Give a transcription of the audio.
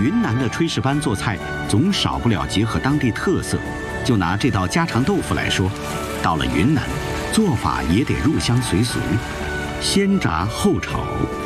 云南的炊事班做菜总少不了结合当地特色。就拿这道家常豆腐来说，到了云南，做法也得入乡随俗，先炸后炒，